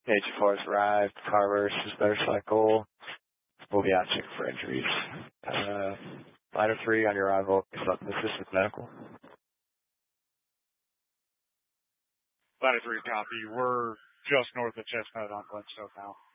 HFR's arrived, Carver, motorcycle. We'll be out checking for injuries. Ladder 3 on your arrival, assist with medical. Ladder 3 copy. We're just north of Chestnut on Glenstone now.